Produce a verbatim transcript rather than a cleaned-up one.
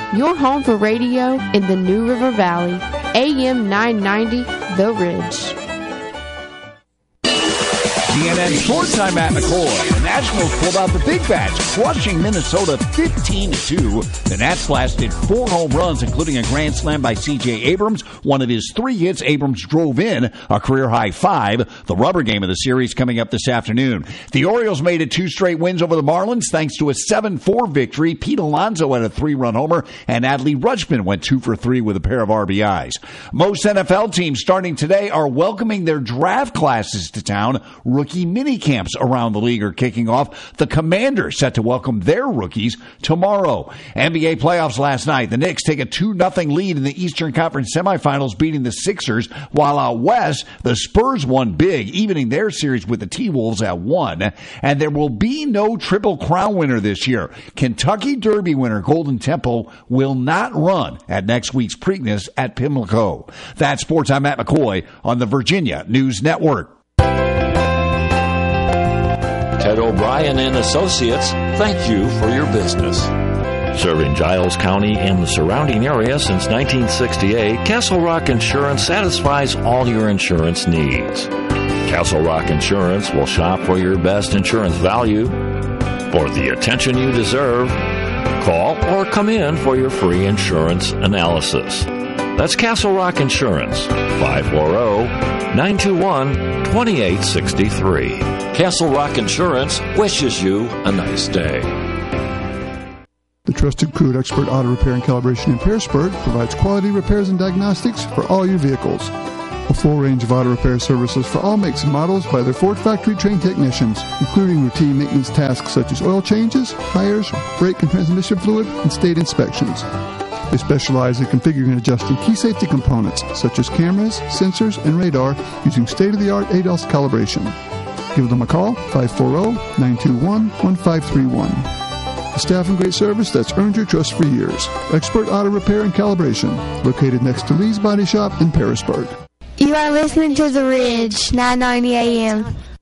your home for radio in the New River Valley. A M nine ninety, The Ridge. C N N Sports Time at McCoy. The Nationals pulled out the big bats, crushing Minnesota fifteen to two. The Nats blasted four home runs, including a grand slam by C J Abrams. One of his three hits, Abrams drove in a career-high five. The rubber game of the series coming up this afternoon. The Orioles made it two straight wins over the Marlins thanks to a seven four victory. Pete Alonso had a three-run homer, and Adley Rutschman went two for three with a pair of R B Is. Most N F L teams starting today are welcoming their draft classes to town. Rookie mini camps around the league are kicking off. The Commanders set to welcome their rookies tomorrow. N B A playoffs last night. The Knicks take a two nothing lead in the Eastern Conference semifinals, beating the Sixers, while out west, the Spurs won big, evening their series with the T-Wolves at one. And there will be no Triple Crown winner this year. Kentucky Derby winner Golden Temple will not run at next week's Preakness at Pimlico. That's Sports. I'm Matt McCoy on the Virginia News Network. Ted O'Brien and Associates, thank you for your business. Serving Giles County and the surrounding area since nineteen sixty-eight, Castle Rock Insurance satisfies all your insurance needs. Castle Rock Insurance will shop for your best insurance value. For the attention you deserve, call or come in for your free insurance analysis. That's Castle Rock Insurance, five four zero, nine two one, two eight six three. Castle Rock Insurance wishes you a nice day. The trusted crew at Expert Auto Repair and Calibration in Pearisburg provides quality repairs and diagnostics for all your vehicles. A full range of auto repair services for all makes and models by their Ford factory-trained technicians, including routine maintenance tasks such as oil changes, tires, brake and transmission fluid, and state inspections. They specialize in configuring and adjusting key safety components such as cameras, sensors, and radar using state-of-the-art A D A S calibration. Give them a call, five four zero, nine two one, one five three one. A staff and great service that's earned your trust for years. Expert Auto Repair and Calibration, located next to Lee's Body Shop in Pearisburg. You are listening to The Ridge, nine ninety A M.